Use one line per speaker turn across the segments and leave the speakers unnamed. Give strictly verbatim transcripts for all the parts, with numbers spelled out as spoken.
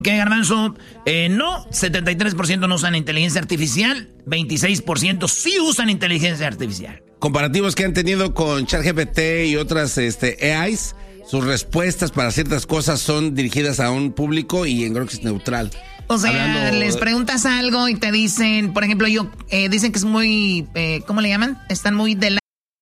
¿Qué, Garbanzo? Eh, no, setenta y tres por ciento no usan inteligencia artificial, veintiséis por ciento sí usan inteligencia artificial.
Comparativos que han tenido con ChatGPT y otras este, A Is, sus respuestas para ciertas cosas son dirigidas a un público y en Grok es neutral.
O sea, Hablando... les preguntas algo y te dicen, por ejemplo, yo eh, dicen que es muy, eh, ¿cómo le llaman? Están muy de la...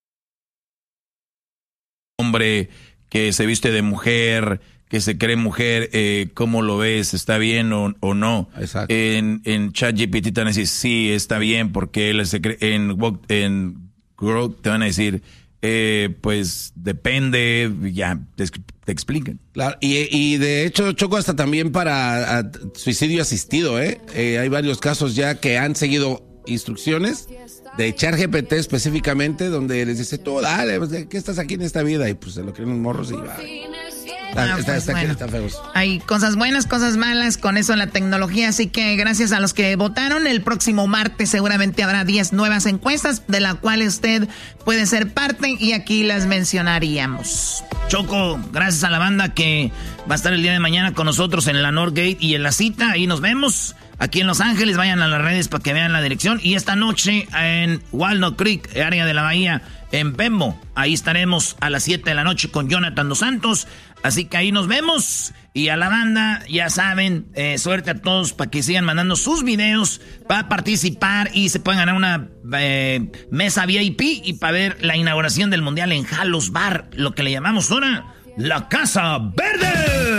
Hombre que se viste de mujer, que se cree mujer, eh, ¿cómo lo ves? ¿Está bien o, o no?
Exacto.
En, en ChatGPT te van a decir, sí, está bien, porque él se cree, en, en Grok te van a decir, eh, pues depende, ya te, te explican.
Claro, y, y de hecho, Choco, hasta también para a, suicidio asistido, ¿eh? ¿eh? Hay varios casos ya que han seguido instrucciones de ChatGPT específicamente, donde les dice, tú dale, pues, ¿qué estás aquí en esta vida? Y pues se lo creen los morros y va. Está,
ah,
está,
pues,
está,
bueno.
está feos.
Hay cosas buenas, cosas malas con eso la tecnología, así que gracias a los que votaron. El próximo martes seguramente habrá diez nuevas encuestas de las cuales usted puede ser parte y aquí las mencionaríamos. Choco, gracias a la banda que va a estar el día de mañana con nosotros en la Northgate y en la cita, ahí nos vemos. Aquí en Los Ángeles, vayan a las redes para que vean la dirección. Y esta noche en Walnut Creek, área de la Bahía, en Venmo, ahí estaremos a las siete de la noche con Jonathan Dos Santos. Así que ahí nos vemos. Y a la banda, ya saben, eh, suerte a todos para que sigan mandando sus videos para participar y se puedan ganar una eh, mesa V I P y para ver la inauguración del Mundial en Halos Bar, lo que le llamamos ahora la Casa Verde.